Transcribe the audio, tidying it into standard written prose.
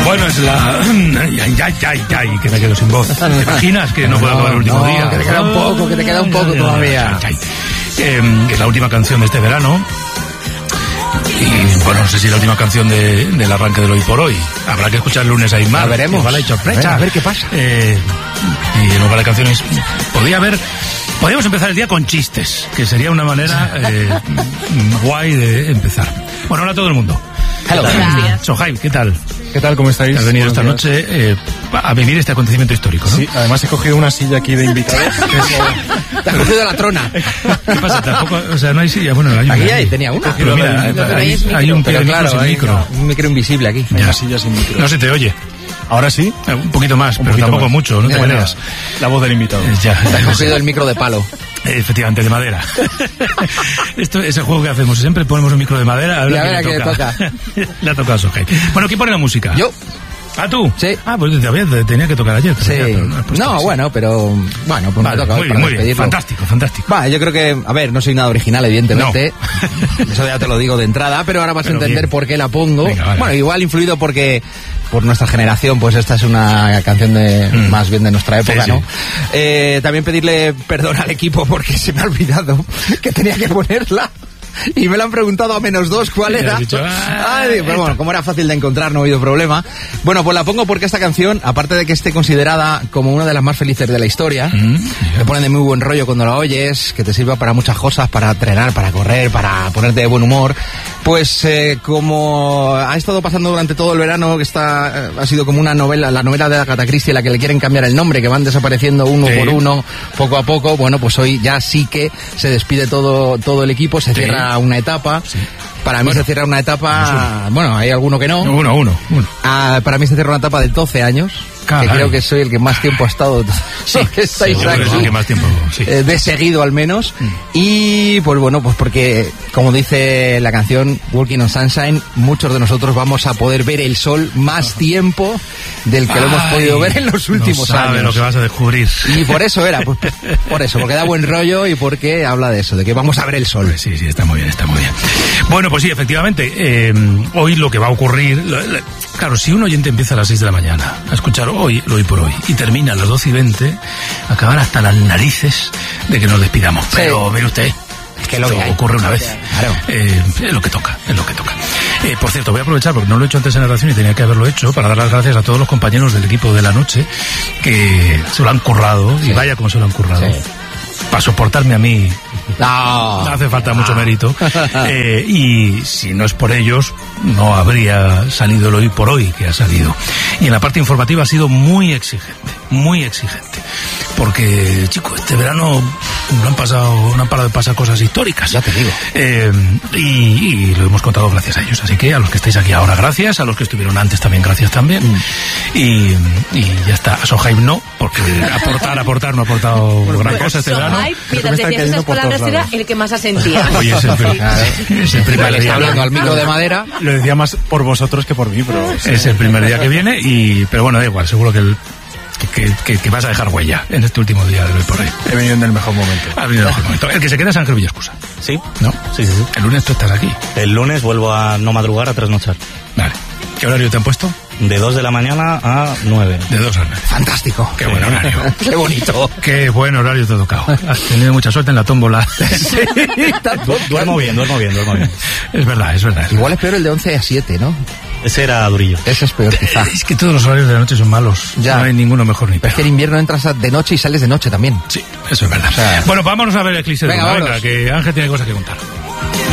Bueno, es la... Ay, que me quedo sin voz. ¿Te imaginas que no puedo acabar el último día? Que te queda un poco, todavía. Es la última canción de este verano. Y bueno, no sé si es la última canción del arranque del Hoy por Hoy. Habrá que escuchar el lunes a Aymar. La veremos. Igual hay sorpresa. A ver qué pasa. Y en lugar de canciones... Podríamos empezar el día con chistes, que sería una manera guay de empezar. Bueno, hola a todo el mundo. Hello. Sohaib, ¿qué tal? ¿Qué tal? ¿Cómo estáis? Has venido esta noche a vivir este acontecimiento histórico, ¿no? Sí, además he cogido una silla aquí de invitados. Te has cogido la trona. ¿Qué pasa? Tampoco, o sea, no hay silla. Bueno, hay aquí tenía una. Pero mira, hay un pero claro, sin micro. Un micro invisible aquí. Hay una silla sin micro. No se te oye. ¿Ahora sí? Un poquito más, pero tampoco más. Mucho, no te creas. La voz del invitado. Ya. Te has cogido el micro de palo. Efectivamente, de madera. Esto es el juego que hacemos. Siempre ponemos un micro de madera. A ver a quién le toca. Le ha tocado a Sohaib. Bueno, ¿quién pone la música? Yo. ¿Ah, tú? Sí. Ah, pues te tenía que tocar ayer. Sí. Bueno, pues vale, me toca muy bien, muy bien. Fantástico. Va, yo creo que, a ver, no soy nada original, evidentemente. No. Eso ya te lo digo de entrada, pero ahora vas a entender por qué la pongo. Venga, vale. Bueno, igual influido porque por nuestra generación, pues esta es una canción más bien de nuestra época, sí, ¿no? También pedirle perdón al equipo porque se me ha olvidado que tenía que ponerla. Y me lo han preguntado a -2 cuál era. Pero bueno, como era fácil de encontrar, no ha habido problema. Bueno, pues la pongo porque esta canción, aparte de que esté considerada como una de las más felices de la historia, te ponen de muy buen rollo cuando la oyes, que te sirva para muchas cosas, para entrenar, para correr, para ponerte de buen humor. Pues como ha estado pasando durante todo el verano, que ha sido como una novela, la novela de Agatha Christie, la que le quieren cambiar el nombre, que van desapareciendo uno por uno, poco a poco. Bueno, pues hoy ya sí que se despide todo el equipo, se cierra una etapa. Sí. Para mí se cierra una etapa... Bueno, hay alguno que no. Uno. Para mí se cierra una etapa de 12 años. Que creo que soy el que más tiempo ha estado. Sí, que estáis aquí. El que más tiempo, sí. De seguido al menos. Y pues bueno, pues porque, como dice la canción Walking on Sunshine, muchos de nosotros vamos a poder ver el sol más tiempo del que lo hemos podido ver en los últimos años. Lo que vas a descubrir. Y por eso por eso, porque da buen rollo y porque habla de eso, de que vamos a ver el sol. Pues sí, está muy bien. Bueno, pues sí, efectivamente, hoy lo que va a ocurrir... Claro, si un oyente empieza a las 6 de la mañana a escuchar hoy por hoy y termina a las 12:20, acabará hasta las narices de que nos despidamos. Sí. Pero mire usted, es que esto ocurre una vez. Claro. Es lo que toca. Por cierto, voy a aprovechar porque no lo he hecho antes en la relación y tenía que haberlo hecho para dar las gracias a todos los compañeros del equipo de la noche que se lo han currado, y vaya como se lo han currado. Sí. Para soportarme a mí no hace falta mucho mérito. Y si no es por ellos, no habría salido el Hoy por Hoy que ha salido. Y en la parte informativa ha sido muy exigente. Porque, chicos, este verano no han parado de pasar cosas históricas. Ya te digo. Y lo hemos contado gracias a ellos. Así que a los que estáis aquí ahora, gracias. A los que estuvieron antes también, gracias también. Y ya está. A Sohaib no, porque aportar no ha aportado gran cosa este verano. Sohaib, mientras decías esas palabras, era el que más asentía. Oye, es el primer día. Hablando al micro de madera. Lo decía más por vosotros que por mí, pero... Es el primer día que viene, pero bueno, da igual, seguro que que vas a dejar huella en este último día del Hoy por Hoy. He venido en el mejor momento. Has venido en el mejor momento. El que se queda es Ángel Villascusa. ¿Sí? ¿No? Sí. El lunes tú estás aquí. El lunes vuelvo a no madrugar, a trasnochar. Vale. ¿Qué horario te han puesto? De 2 de la mañana a 9. De 2 a 9. Fantástico. Qué buen horario. Qué bonito. Qué buen horario te ha tocado. Has tenido mucha suerte en la tómbola. Sí, duermo bien. Es verdad. Igual es peor el de 11 a 7, ¿no? Ese era durillo. Ese es peor, quizá. Es que todos los horarios de la noche son malos. Ya. No hay ninguno mejor ni peor. Es que en invierno entras de noche y sales de noche también. Sí, eso es verdad. O sea, bueno, vámonos a ver el eclipse de luna. Venga, que Ángel tiene cosas que contar.